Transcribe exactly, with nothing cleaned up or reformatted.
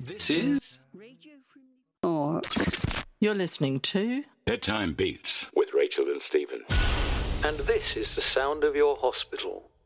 This is... Oh. You're listening to Bedtime Beats with Rachel and Stephen. And this is the sound of your hospital.